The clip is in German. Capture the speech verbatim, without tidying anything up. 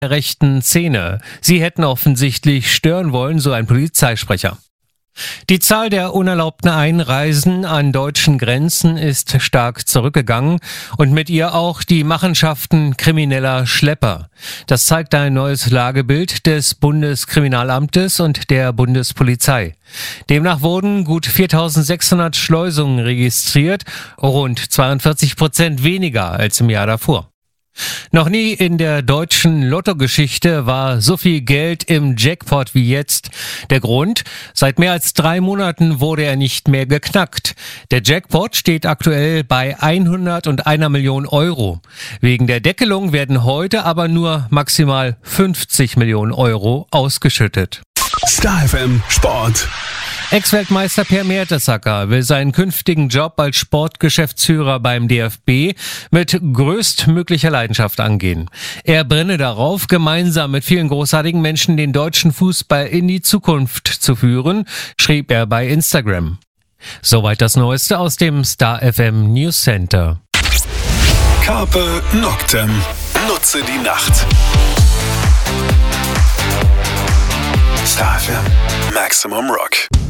der rechten Szene. Sie hätten offensichtlich stören wollen, so ein Polizeisprecher. Die Zahl der unerlaubten Einreisen an deutschen Grenzen ist stark zurückgegangen und mit ihr auch die Machenschaften krimineller Schlepper. Das zeigt ein neues Lagebild des Bundeskriminalamtes und der Bundespolizei. Demnach wurden gut viertausendsechshundert Schleusungen registriert, rund zweiundvierzig Prozent weniger als im Jahr davor. Noch nie in der deutschen Lottogeschichte war so viel Geld im Jackpot wie jetzt. Der Grund? Seit mehr als drei Monaten wurde er nicht mehr geknackt. Der Jackpot steht aktuell bei hunderteins Million Euro. Wegen der Deckelung werden heute aber nur maximal fünfzig Millionen Euro ausgeschüttet. Star F M Sport. Ex-Weltmeister Per Mertesacker will seinen künftigen Job als Sportgeschäftsführer beim D F B mit größtmöglicher Leidenschaft angehen. Er brenne darauf, gemeinsam mit vielen großartigen Menschen den deutschen Fußball in die Zukunft zu führen, schrieb er bei Instagram. Soweit das Neueste aus dem Star F M News Center. Carpe Noctem. Nutze die Nacht. Star F M Maximum Rock.